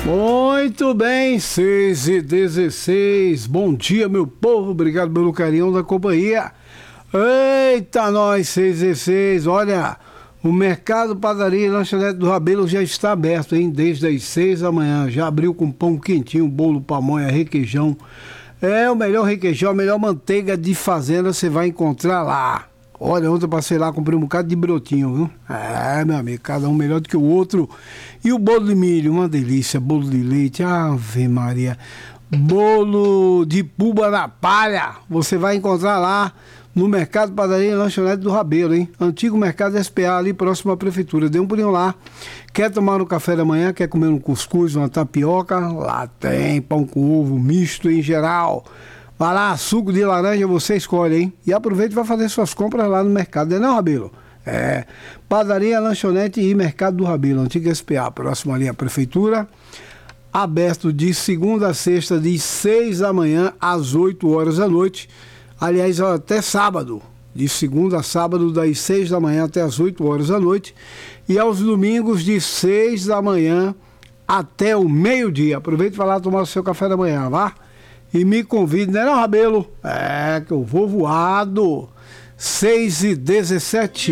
Muito bem, 6h16. Bom dia, meu povo. Obrigado pelo carinho da companhia. Eita, nós, 6h16. Olha, o mercado, padaria e lanchonete do Rabelo já está aberto, hein? Desde as 6 da manhã. Já abriu com pão quentinho, bolo, pamonha, requeijão. É o melhor requeijão, a melhor manteiga de fazenda você vai encontrar lá. Olha, ontem eu passei lá, comprei um bocado de brotinho, viu? É, meu amigo, cada um melhor do que o outro. E o bolo de milho, uma delícia. Bolo de leite, ave Maria. Bolo de puba na palha, você vai encontrar lá no Mercado Padaria e Lanchonete do Rabelo, hein? Antigo Mercado SPA, ali próximo à Prefeitura. Dê um pulinho lá. Quer tomar um café da manhã, quer comer um cuscuz, uma tapioca? Lá tem pão com ovo, misto em geral. Vai lá, suco de laranja, você escolhe, hein? E aproveita e vai fazer suas compras lá no mercado, não é, Rabelo? É, Padaria, Lanchonete e Mercado do Rabelo, antigo SPA, próximo ali à Prefeitura. Aberto de segunda a sexta, de 6 da manhã às 8 horas da noite. Aliás, até sábado, de segunda a sábado, das 6 da manhã até as 8 horas da noite. E aos domingos, de 6 da manhã até o meio-dia. Aproveite e vai lá tomar o seu café da manhã, vá? E me convide, né, não, Rabelo? É, que eu vou voado. 6h17.